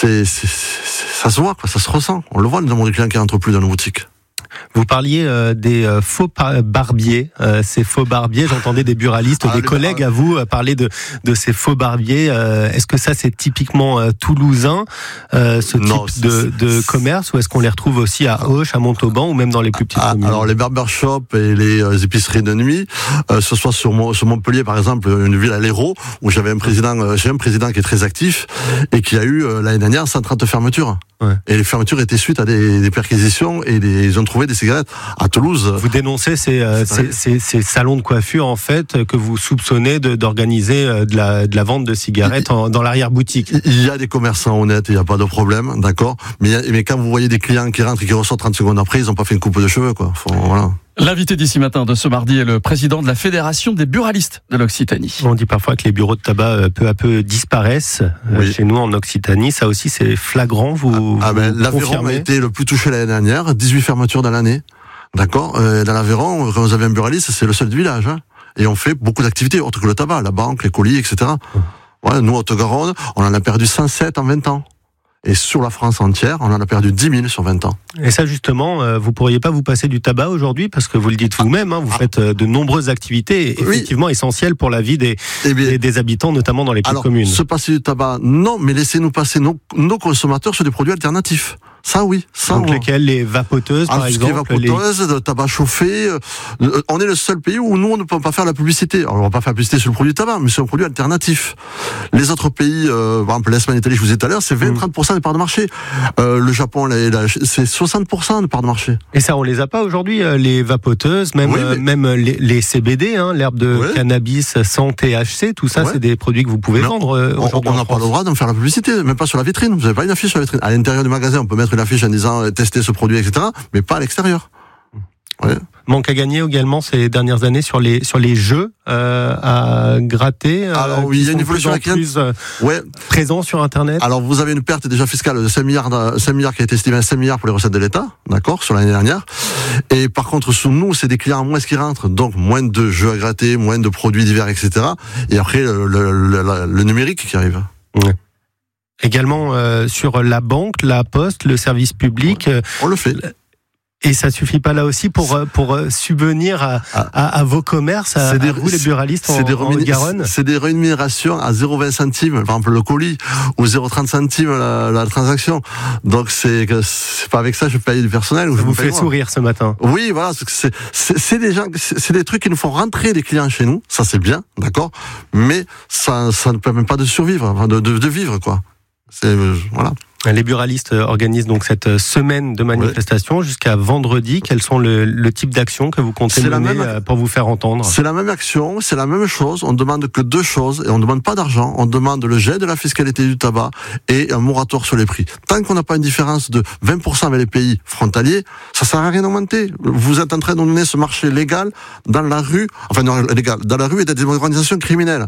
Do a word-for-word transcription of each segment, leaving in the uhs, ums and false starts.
c'est, c'est, c'est, ça se voit, quoi, ça se ressent. On le voit, le nombre de clients qui rentrent plus dans nos boutiques. Vous parliez euh, des euh, faux par- barbiers. Euh, ces faux barbiers, j'entendais des buralistes, ah, des collègues bar... à vous euh, parler de, de ces faux barbiers. Euh, est-ce que ça, c'est typiquement euh, toulousain, euh, ce non, type de, de commerce, ou est-ce qu'on les retrouve aussi à Auch, à Montauban, ou même dans les plus petites ah, communes? Alors, les barbershops et les euh, épiceries de nuit, euh, ce soit sur, sur Montpellier, par exemple, une ville à l'Hérault, où j'avais un président, euh, j'ai un président qui est très actif, et qui a eu, euh, l'année dernière, cent trente fermetures. Ouais. Et les fermetures étaient suite à des, des perquisitions, et des, ils ont trouvé des cigarettes. À Toulouse. Vous dénoncez ces, euh, ces, ces, ces salons de coiffure, en fait, que vous soupçonnez de, d'organiser de la, de la vente de cigarettes en, dans l'arrière-boutique. Il y a des commerçants honnêtes, il n'y a pas de problème, d'accord. Mais, mais quand vous voyez des clients qui rentrent et qui ressortent trente secondes après, ils n'ont pas fait une coupe de cheveux, quoi. Faut, voilà. L'invité d'ici matin de ce mardi est le président de la Fédération des buralistes de l'Occitanie. On dit parfois que les bureaux de tabac peu à peu disparaissent oui. chez nous en Occitanie. Ça aussi, c'est flagrant, vous, ah, ah ben, vous l'Aveyron a été le plus touché l'année dernière, dix-huit fermetures dans l'année. D'accord, euh, dans l'Aveyron, quand vous avez un buraliste, c'est le seul du village, hein. Et on fait beaucoup d'activités, autres que le tabac, la banque, les colis, et cetera. Voilà, nous, Haute-Garonne, on en a perdu cent sept en vingt ans. Et sur la France entière, on en a perdu dix mille sur vingt ans. Et ça, justement, euh, vous pourriez pas vous passer du tabac aujourd'hui, parce que vous le dites vous-même, hein, vous ah. faites euh, de nombreuses activités, effectivement oui. essentielles pour la vie des, eh bien, des, des habitants, notamment dans les petites alors, communes. Se passer du tabac, non, mais laissez-nous passer nos, nos consommateurs sur des produits alternatifs. Ça oui, ça. Donc lesquels, les vapoteuses, ah, par exemple. Les vapoteuses, les... le tabac chauffé. Euh, on est le seul pays où nous on ne peut pas faire la publicité. Alors, on va pas faire la publicité sur le produit tabac, mais sur un produit alternatif. Les autres pays, euh, par exemple l'Espagne, l'Italie, je vous ai dit tout à l'heure, c'est vingt à trente pour cent des parts de marché. Euh, le Japon, là, là, c'est soixante pour cent de parts de marché. Et ça, on les a pas aujourd'hui, euh, les vapoteuses, même, oui, mais... euh, même les, les C B D, hein, l'herbe de ouais. cannabis sans T H C, tout ça, ouais. c'est des produits que vous pouvez mais vendre. Euh, on n'a pas le droit d'en faire la publicité, même pas sur la vitrine. Vous n'avez pas une affiche sur la vitrine. À l'intérieur du magasin, on peut mettre une affiche en disant tester ce produit, et cetera, mais pas à l'extérieur. Ouais. Manque à gagner également ces dernières années sur les sur les jeux euh, à gratter. Euh, Alors oui, il y a une évolution de plus, plus euh, ouais. présent sur Internet. Alors vous avez une perte déjà fiscale de cinq milliards, cinq milliards qui a été estimée à cinq milliards pour les recettes de l'État, d'accord, sur l'année dernière. Et par contre, sous nous, c'est des clients en moins qui rentrent, donc moins de jeux à gratter, moins de produits divers, et cetera. Et après le, le, le, le numérique qui arrive. Ouais. Également euh, sur la banque, la poste, le service public. Ouais. On le fait. Et ça suffit pas là aussi pour pour subvenir à, ah. à, à vos commerces, à, des, à vous les buralistes en, des en Haute-Garonne. C'est des rémunérations à zéro virgule vingt centimes, par exemple le colis, ou zéro virgule trente centimes la, la transaction. Donc c'est c'est pas avec ça que je paye du personnel. Ça ou je vous fait moi. sourire ce matin. Oui, voilà, c'est c'est, c'est des gens, c'est, c'est des trucs qui nous font rentrer des clients chez nous. Ça c'est bien, d'accord. Mais ça ça ne permet pas de survivre, de de, de vivre quoi. C'est euh, voilà. Les buralistes organisent donc cette semaine de manifestation ouais. jusqu'à vendredi. Quels sont le, le type d'actions que vous comptez mener même, pour vous faire entendre? C'est la même action, c'est la même chose. On demande que deux choses et on ne demande pas d'argent. On demande le jet de la fiscalité du tabac et un moratoire sur les prix. Tant qu'on n'a pas une différence de vingt pour cent avec les pays frontaliers, ça sert à rien d'augmenter. Vous êtes en train de donner ce marché légal dans la rue, enfin non, légal, dans la rue et dans des organisations criminelles.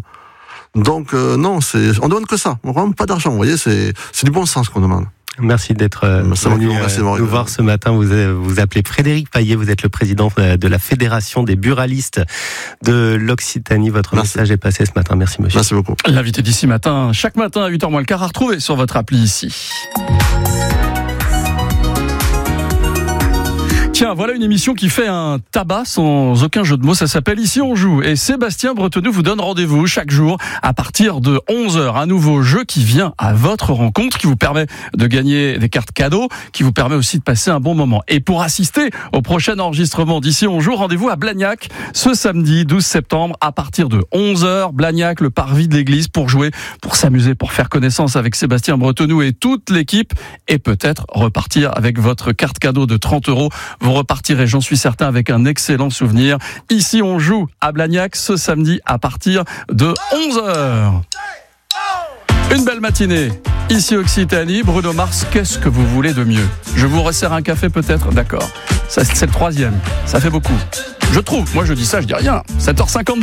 Donc euh, non, c'est, on demande que ça. On ne demande pas d'argent. Vous voyez, c'est, c'est du bon sens qu'on demande. Merci d'être euh, venu euh, nous voir ce matin. Vous vous appelez Frédéric Paillet. Vous êtes le président de la Fédération des buralistes de l'Occitanie. Votre Merci. message est passé ce matin. Merci monsieur. Merci beaucoup. L'invité d'ici matin, chaque matin à huit heures moins le quart, à retrouver sur votre appli ici. Tiens, voilà une émission qui fait un tabac sans aucun jeu de mots. Ça s'appelle Ici on joue. Et Sébastien Bretonneux vous donne rendez-vous chaque jour à partir de onze heures. Un nouveau jeu qui vient à votre rencontre, qui vous permet de gagner des cartes cadeaux, qui vous permet aussi de passer un bon moment. Et pour assister au prochain enregistrement d'Ici on joue, rendez-vous à Blagnac ce samedi douze septembre à partir de onze heures. Blagnac, le parvis de l'église, pour jouer, pour s'amuser, pour faire connaissance avec Sébastien Bretonneux et toute l'équipe. Et peut-être repartir avec votre carte cadeau de trente euros. Vous repartirez, j'en suis certain, avec un excellent souvenir. Ici, on joue à Blagnac ce samedi à partir de onze heures. Une belle matinée. Ici Occitanie, Bruno Mars, qu'est-ce que vous voulez de mieux? Je vous resserre un café peut-être? D'accord. Ça, c'est le troisième. Ça fait beaucoup. Je trouve. Moi, je dis ça, je dis rien. sept heures cinquante-deux.